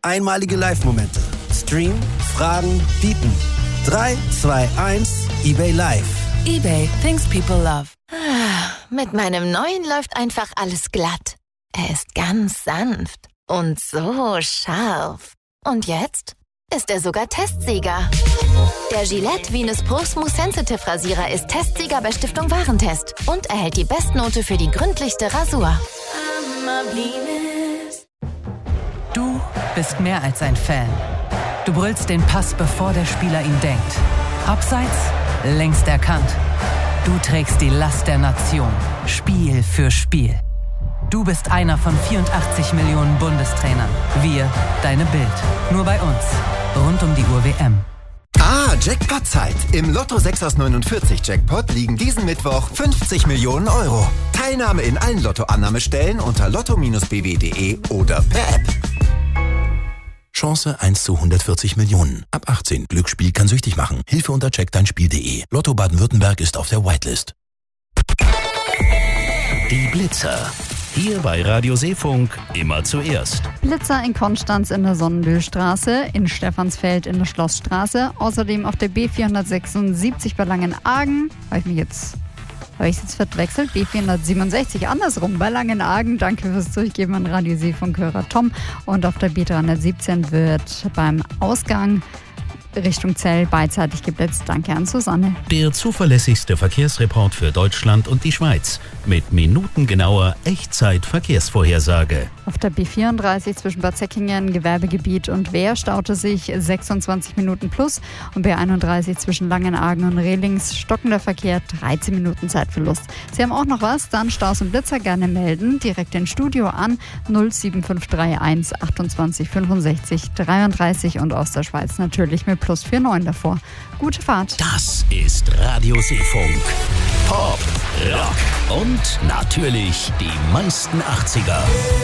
Einmalige Live-Momente. Stream, Fragen, bieten. 3, 2, 1, eBay Live. eBay, things people love. Mit meinem neuen läuft einfach alles glatt. Er ist ganz sanft und so scharf. Und jetzt ist er sogar Testsieger. Der Gillette Venus Pro Smooth Sensitive Rasierer ist Testsieger bei Stiftung Warentest und erhält die Bestnote für die gründlichste Rasur. Du bist mehr als ein Fan. Du brüllst den Pass, bevor der Spieler ihn denkt. Abseits, längst erkannt. Du trägst die Last der Nation, Spiel für Spiel. Du bist einer von 84 Millionen Bundestrainern. Wir, deine Bild. Nur bei uns. Rund um die Uhr WM. Jackpot-Zeit. Im Lotto 6 aus 49 Jackpot liegen diesen Mittwoch 50 Millionen Euro. Teilnahme in allen Lotto-Annahmestellen unter lotto-bw.de oder per App. Chance 1 zu 140 Millionen. Ab 18. Glücksspiel kann süchtig machen. Hilfe unter checkdeinspiel.de. Lotto Baden-Württemberg ist auf der Whitelist. Die Blitzer. Hier bei Radio Seefunk immer zuerst. Blitzer in Konstanz in der Sonnenbühlstraße, in Stephansfeld in der Schlossstraße, außerdem auf der B476 bei Langenargen. Habe ich es jetzt verwechselt? B467 andersrum bei Langenargen. Danke fürs Durchgeben an Radio Seefunkhörer Tom. Und auf der B317 wird beim Ausgang Richtung Zell beidseitig geblitzt. Danke an Susanne. Der zuverlässigste Verkehrsreport für Deutschland und die Schweiz. Mit minutengenauer Echtzeit-Verkehrsvorhersage. Auf der B34 zwischen Bad Säckingen, Gewerbegebiet und Wehr staute sich 26 Minuten plus. Und B31 zwischen Langenargen und Rehlings stockender Verkehr, 13 Minuten Zeitverlust. Sie haben auch noch was? Dann Staus und Blitzer gerne melden. Direkt ins Studio an 07531 28 65 33 und aus der Schweiz natürlich mit plus 49 davor. Gute Fahrt. Das ist Radio Seefunk. Pop, Rock und natürlich die meisten 80er.